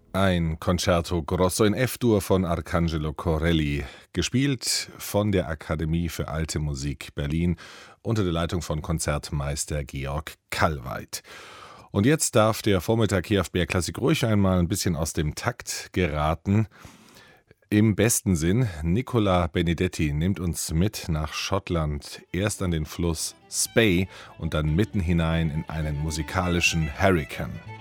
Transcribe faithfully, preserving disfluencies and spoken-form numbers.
Ein Concerto Grosso in F-Dur von Arcangelo Corelli, gespielt von der Akademie für Alte Musik Berlin unter der Leitung von Konzertmeister Georg Kallweit. Und jetzt darf der Vormittag hier auf B R Klassik ruhig einmal ein bisschen aus dem Takt geraten. Im besten Sinn, Nicola Benedetti nimmt uns mit nach Schottland, erst an den Fluss Spey und dann mitten hinein in einen musikalischen Hurrikan.